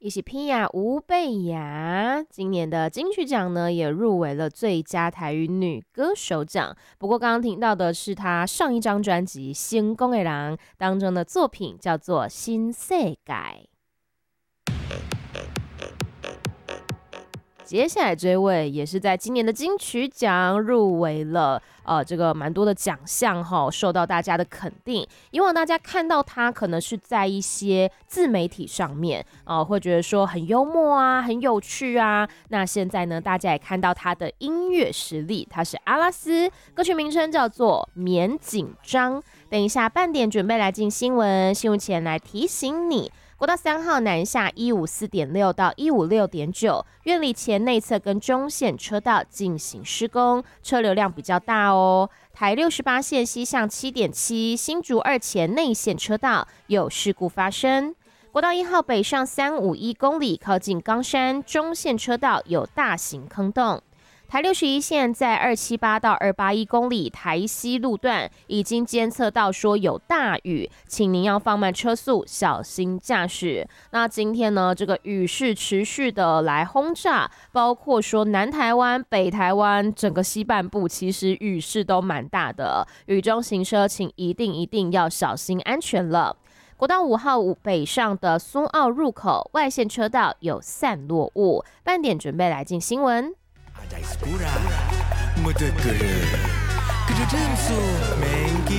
伊是皮亚吴贝雅，今年的金曲奖呢也入围了最佳台语女歌手奖。不过刚刚听到的是她上一张专辑《成功的人》当中的作品，叫做《新世界》。接下来这位也是在今年的金曲奖入围了，这个蛮多的奖项哈，受到大家的肯定。以往大家看到他可能是在一些自媒体上面，会觉得说很幽默啊，很有趣啊。那现在呢，大家也看到他的音乐实力，他是阿拉斯，歌曲名称叫做《免紧张》。等一下半点准备来进新闻，新闻前来提醒你。国道3号南下154.6到156.9，苑里前内侧跟中线车道进行施工，车流量比较大哦。台68线西向7.7，新竹2前内线车道有事故发生。国道1号北上351公里，靠近冈山中线车道有大型坑洞。台61线在278到281公里台西路段已经监测到说有大雨，请您要放慢车速，小心驾驶。那今天呢，这个雨势持续的来轰炸，包括说南台湾、北台湾整个西半部，其实雨势都蛮大的。雨中行车，请一定要小心安全了。国道5号北上的苏澳入口外线车道有散落物，半点准备来进新闻。Ada iskura, muda gede, gede demsu, mengki.